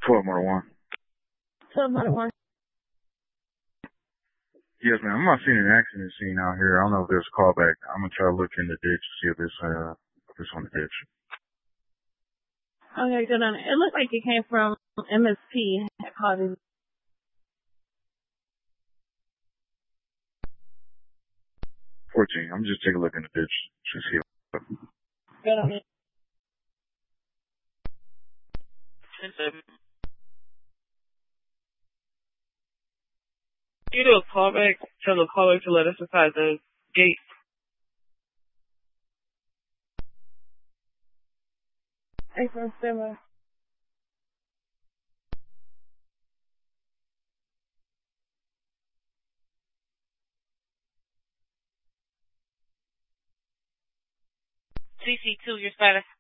12 more 1. 12 more 1. Yes, ma'am. I'm not seeing an accident scene out here. I don't know if there's a callback. I'm gonna try to look in the ditch to see if it's on the ditch. Okay, good on it. It looked like it came from MSP. I called it. 14. I'm just taking a look in the ditch to see. Good on it. You do a callback, tell the caller to let us inside the gate. Hey, from Simba. CC2, your status.